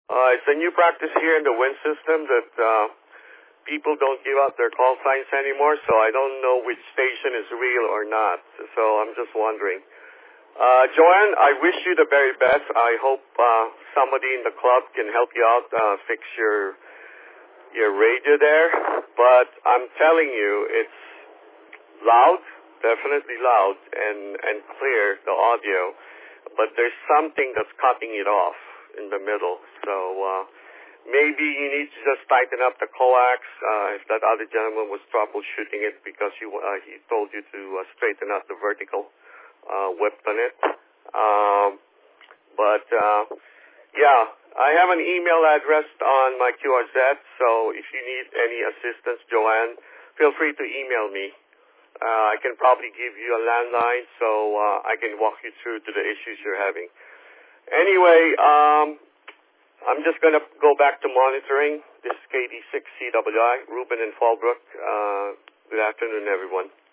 It's a new practice here in the wind system that people don't give out their call signs anymore, so I don't know which station is real or not. So I'm just wondering. Joanne, I wish you the very best. I hope somebody in the club can help you out, fix your radio there. But I'm telling you, it's loud, definitely loud and clear, the audio. But there's something that's cutting it off in the middle. So maybe you need to just tighten up the coax. If that other gentleman was troubleshooting it because he told you to straighten out the vertical whip on it. Yeah, I have an email address on my QRZ, so if you need any assistance, Joanne, feel free to email me. I can probably give you a landline so I can walk you through to the issues you're having. Anyway, I'm just going to go back to monitoring. This is KD6CWI, Ruben and Fallbrook. Good afternoon, everyone.